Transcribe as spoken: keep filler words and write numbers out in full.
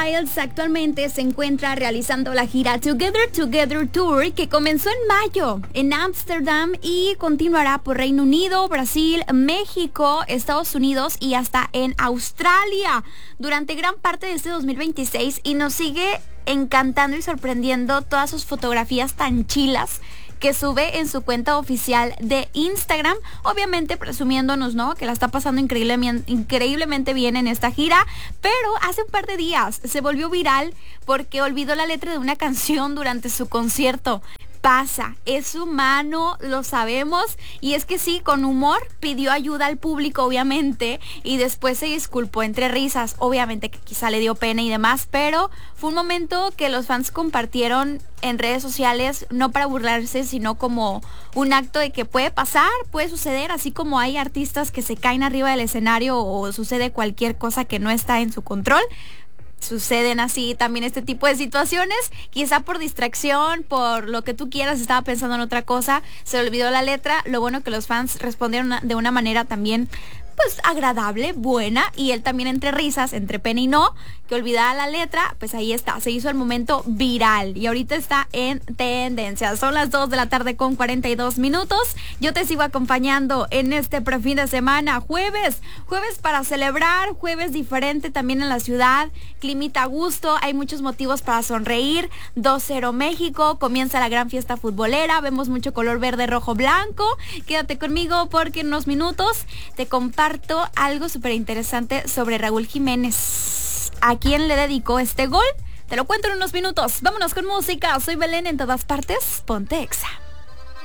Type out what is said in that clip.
Styles actualmente se encuentra realizando la gira Together Together Tour, que comenzó en mayo en Ámsterdam y continuará por Reino Unido, Brasil, México, Estados Unidos y hasta en Australia durante gran parte de este dos mil veintiséis, y nos sigue encantando y sorprendiendo todas sus fotografías tan chilas que sube en su cuenta oficial de Instagram, obviamente presumiéndonos, ¿no?, que la está pasando increíblemente, increíblemente bien en esta gira. Pero hace un par de días se volvió viral porque olvidó la letra de una canción durante su concierto. Pasa, es humano, lo sabemos, y es que sí, con humor pidió ayuda al público, obviamente, y después se disculpó entre risas, obviamente que quizá le dio pena y demás, pero fue un momento que los fans compartieron en redes sociales, no para burlarse, sino como un acto de que puede pasar, puede suceder, así como hay artistas que se caen arriba del escenario o sucede cualquier cosa que no está en su control. Suceden así también este tipo de situaciones, quizá por distracción, por lo que tú quieras, estaba pensando en otra cosa, se le olvidó la letra. Lo bueno que los fans respondieron de una manera también pues agradable, buena, y él también entre risas, entre pena y no, que olvidaba la letra, pues ahí está, se hizo el momento viral y ahorita está en tendencia. Son las dos de la tarde con cuarenta y dos minutos. Yo te sigo acompañando en este prefin de semana, jueves, jueves para celebrar, jueves diferente también en la ciudad, climita a gusto, hay muchos motivos para sonreír. Dos cero México, comienza la gran fiesta futbolera, vemos mucho color verde, rojo, blanco. Quédate conmigo porque en unos minutos te comparto algo súper interesante sobre Raúl Jiménez. ¿A quién le dedicó este gol? Te lo cuento en unos minutos. Vámonos con música. Soy Belén, en todas partes. Ponte Exa.